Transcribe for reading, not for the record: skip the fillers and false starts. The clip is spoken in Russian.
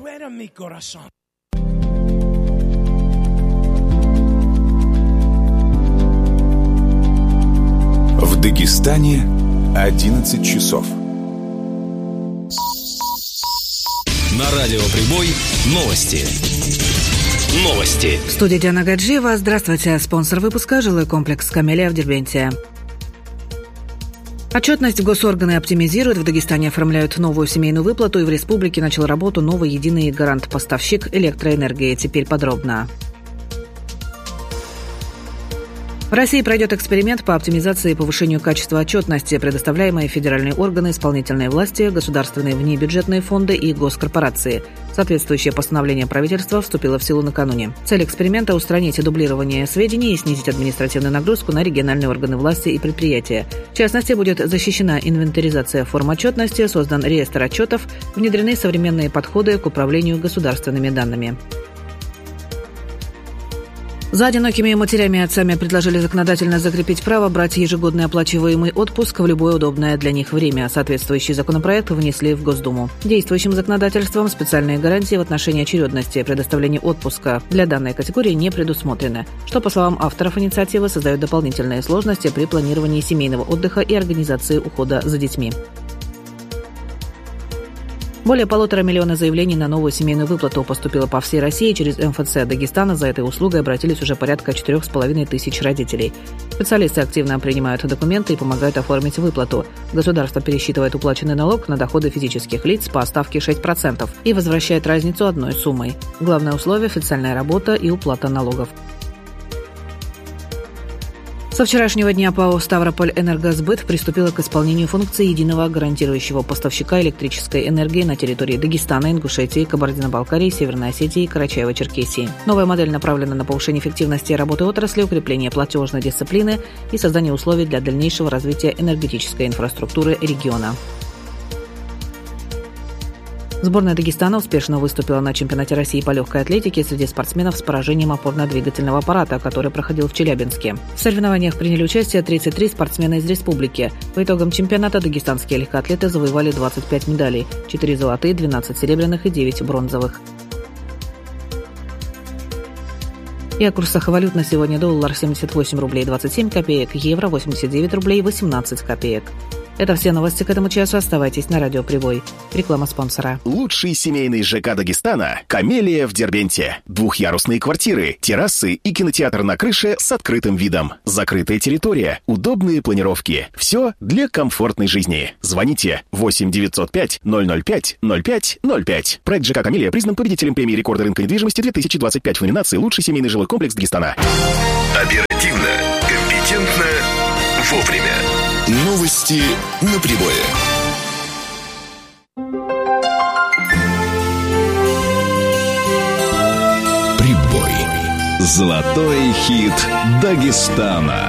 eres mi corazón. В Дагестане 11 часов. На радио «Прибой» новости. В студии Диана Гаджиева. Здравствуйте. Спонсор выпуска – жилой комплекс «Камелия» в Дербенте. Отчетность госорганы оптимизируют. В Дагестане оформляют новую семейную выплату, и в республике начал работу новый единый гарант-поставщик электроэнергии. Теперь подробно. В России пройдет эксперимент по оптимизации и повышению качества отчетности, предоставляемой федеральные органы исполнительной власти, государственные внебюджетные фонды и госкорпорации. Соответствующее постановление правительства вступило в силу накануне. Цель эксперимента – устранить дублирование сведений и снизить административную нагрузку на региональные органы власти и предприятия. В частности, будет защищена инвентаризация форм отчетности, создан реестр отчетов, внедрены современные подходы к управлению государственными данными. За одинокими матерями и отцами предложили законодательно закрепить право брать ежегодный оплачиваемый отпуск в любое удобное для них время. Соответствующий законопроект внесли в Госдуму. Действующим законодательством специальные гарантии в отношении очередности предоставления отпуска для данной категории не предусмотрены, что, по словам авторов инициативы, создает дополнительные сложности при планировании семейного отдыха и организации ухода за детьми. Более 1,5 миллиона заявлений на новую семейную выплату поступило по всей России. Через МФЦ Дагестана за этой услугой обратились уже порядка 4,5 тысяч родителей. Специалисты активно принимают документы и помогают оформить выплату. Государство пересчитывает уплаченный налог на доходы физических лиц по ставке 6% и возвращает разницу одной суммой. Главное условие – официальная работа и уплата налогов. Со вчерашнего дня ПАО «Ставрополь-Энергосбыт» приступила к исполнению функции единого гарантирующего поставщика электрической энергии на территории Дагестана, Ингушетии, Кабардино-Балкарии, Северной Осетии и Карачаево-Черкесии. Новая модель направлена на повышение эффективности работы отрасли, укрепление платежной дисциплины и создание условий для дальнейшего развития энергетической инфраструктуры региона. Сборная Дагестана успешно выступила на чемпионате России по легкой атлетике среди спортсменов с поражением опорно-двигательного аппарата, который проходил в Челябинске. В соревнованиях приняли участие 33 спортсмена из республики. По итогам чемпионата дагестанские легкоатлеты завоевали 25 медалей – 4 золотые, 12 серебряных и 9 бронзовых. И о курсах валют на сегодня: доллар 78 рублей 27 копеек, евро 89 рублей 18 копеек. Это все новости к этому часу. Оставайтесь на радио «Прибой». Реклама спонсора. Лучший семейный ЖК Дагестана – «Камелия» в Дербенте. Двухъярусные квартиры, террасы и кинотеатр на крыше с открытым видом. Закрытая территория, удобные планировки. Все для комфортной жизни. Звоните 8 905 005 05 05. Проект ЖК «Камелия» признан победителем премии рекорда рынка недвижимости 2025 в номинации «Лучший семейный жилой комплекс Дагестана». Оперативно, компетентно, вовремя. Новости на Прибое. Прибой. Золотой хит Дагестана.